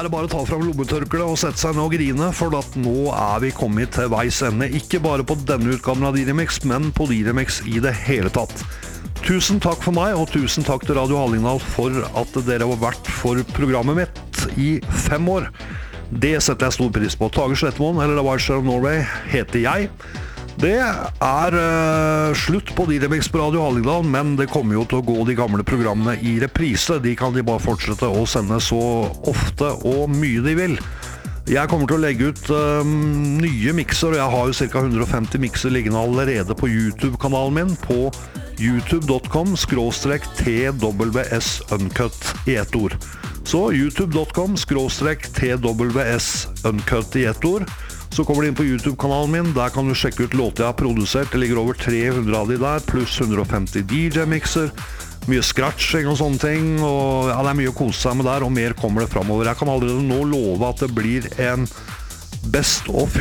er det bare å ta frem lommetørkle og sette seg ned og grine, for at nå er vi kommet til veis ende. Ikke bare på denne utgaven av Dyremix, men på Dyremix i det hele tatt. Tusen takk for meg, og tusen takk til Radio Hallingdal for at dere har vært for programmet mitt i 5 år. Det setter jeg stor pris på. Tage Slettemoen, eller The Wildshire of Norway, heter jeg. Det er slutt på Dyremix på Radio Hallingdal, men det kommer jo til å gå de gamle programmene i reprise. De kan de bare fortsette å sende så ofte og mye de vil. Jeg kommer til å legge ut nye mixer, og jeg har jo ca. 150 mixer liggende allerede på YouTube-kanalen min, på youtube.com/TWS Uncut i ett ord. Så youtube.com/TWS Uncut i ett ord. Så kommer du inn på YouTube-kanalen min, der kan du sjekke ut låter jeg har produsert. Det ligger over 300 av de der, pluss 150 DJ-mixer, mye scratching og sånne ting, og ja, det er mye å kose seg med der, og mer kommer det fremover. Jeg kan allerede nå love at det blir en Best of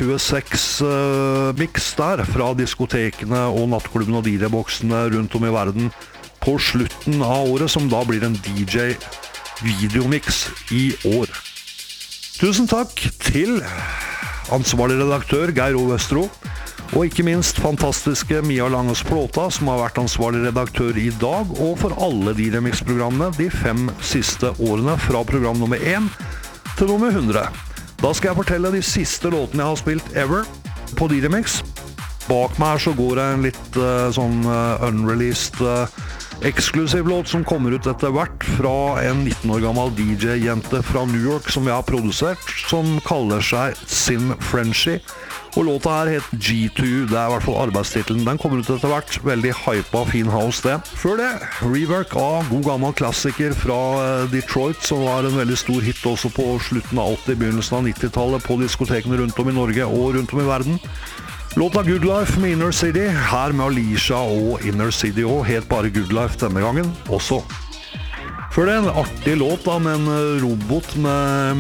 2026-mix der, fra diskotekene og nattklubbene og DJ-boksene rundt om i verden, på slutten av året, som da blir en DJ-videomix i år. Tusen takk til ansvarlig redaktør Geir O. Vestro, og ikke minst fantastiske Mia Langås Plåta, som har vært ansvarlig redaktør i dag, og for alle Dyremix-programmene de 5 siste årene, fra program nummer 1 til nummer 100. Da skal jeg fortelle de siste låtene jeg har spilt ever på Dyremix. Bak meg her så går det en litt unreleased eksklusiv låt som kommer ut etter hvert fra en 19 år gammel DJ-jente fra New York som jeg har produsert, som kaller seg Sin Frenchie, og låta her heter G2U, det er i hvert fall arbeidstitelen. Den kommer ut etter hvert, veldig hypa, fin house det. Før det, rework av god gammel klassiker fra Detroit, som var en veldig stor hit også på slutten av 80, begynnelsen av 90-tallet, på diskotekene rundt om i Norge og rundt om i verden. Låta Good Life med Inner City, her med Alicia og Inner City, og helt bare Good Life denne gangen også. Før det en artig låt da, med en robot med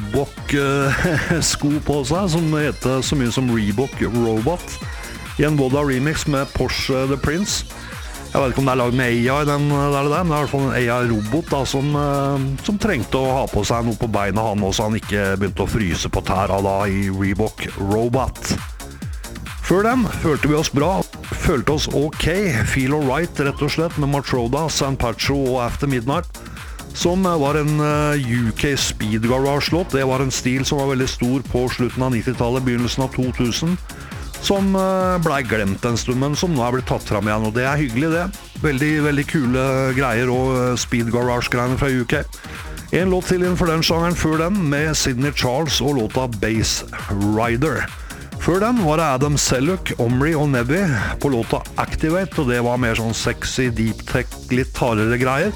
Reebok-sko på seg, som heter så mye som Reebok Robot, i en Voda remix med Porsche The Prince. Jeg vet ikke om det er laget med AI, men det er i hvert fall en AI-robot da, som trengte å ha på seg noe på beina han, så han ikke begynte å fryse på tæra da, i Reebok Robot. Før den følte vi oss bra, følte oss ok, Feel Alright rett og slett, med Matroda, San Pacho og After Midnight, som var en UK Speed Garage-låt. Det var en stil som var veldig stor på slutten av 90-tallet, begynnelsen av 2000, som ble glemt en stund, men som nå er blitt tatt frem igjen, og det er hyggelig det. Veldig, veldig kule greier og Speed Garage-greiene fra UK. En låt til innenfor den sjangeren før den, med Sidney Charles og låta Bass Rider. Før den var det Adam Selleck, Omri og Nebby på låta Activate, og det var mer sånn sexy, deep tech, litt hardere greier.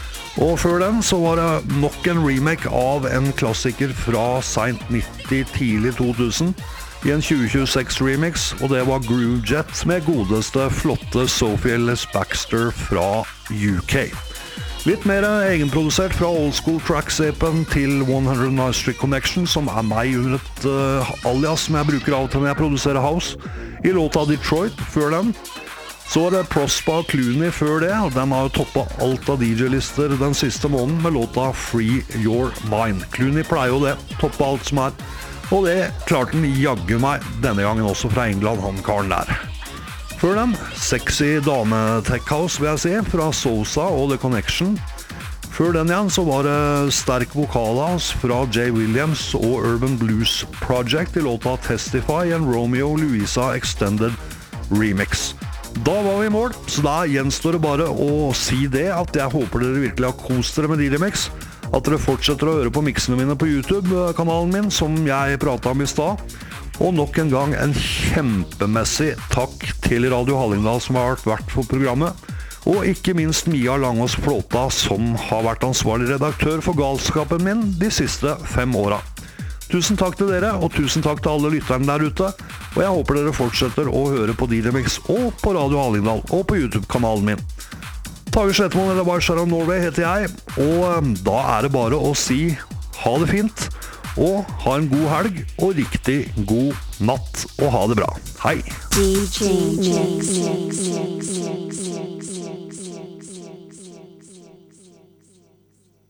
Og før den så var det nok en remake av en klassiker fra sent 90, tidlig 2000, i en 2026 remix, og det var Groove Jet med godeste, flotte Sophie Ellis Baxter fra UK. Litt mer egenprodusert fra Old School Track-sapen til 100 Nice Street Connection, som er meg under et alias som jeg bruker av til når jeg produserer house, i låta Detroit før den. Så var det Prosper Clooney før det, og den har jo toppet alt av DJ-lister den siste måneden med låta Free Your Mind. Clooney pleier jo det, toppet alt som er, og det klarte den jaggu meg denne gangen også fra England, han karen der. Før den, sexy dame-tech-house vil jeg si, fra Sosa og The Connection. Før den igjen så var det sterk vokalhouse fra Jay Williams og Urban Blues Project i låta Testify, en Romeo Louisa Extended Remix. Da var vi i mål, så da gjenstår det bare å si det, at jeg håper dere virkelig har kost dere med Dyremix, at dere fortsetter å høre på mixene mine på YouTube-kanalen min, som jeg pratet om i stad. Og nok en gang en kjempemessig takk til Radio Hallingdal som har vært for programmet, og ikke minst Mia Langås Plåta som har vært ansvarlig redaktør for galskapen min de siste 5 åra. Tusen takk til dere, og tusen takk til alle lytterne der ute, og jeg håper dere fortsetter å høre på Dyremix og på Radio Hallingdal og på YouTube-kanalen min. Tage Slettemoen, eller Wildshire of Norway heter jeg, og da er det bare å si ha det fint, og ha en god helg, og riktig god natt, og ha det bra. Hei! DJ Mix.